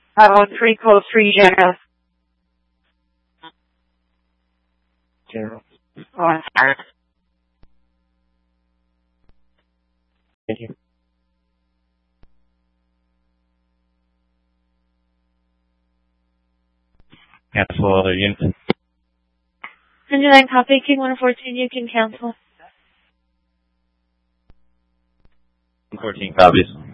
3 code 3 General. General. Oh, I'm sorry. Thank you. Cancel other units. 109 copy, King 114, you can cancel. 14 copies.